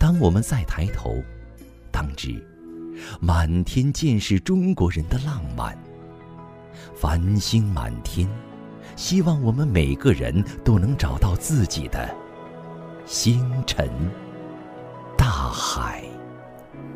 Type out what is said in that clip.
当我们再抬头，当知满天尽是中国人的浪漫。繁星满天，希望我们每个人都能找到自己的星辰大海。